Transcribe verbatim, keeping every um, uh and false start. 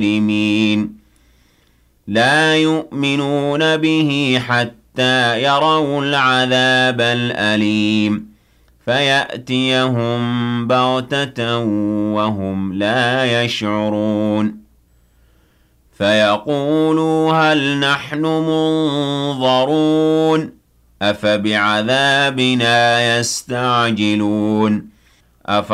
الظالمين لا يؤمنون به حتى يروا العذاب الأليم فيأتيهم بغتة وهم لا يشعرون فيقولوا هل نحن منظرون أفبعذابنا يستعجلون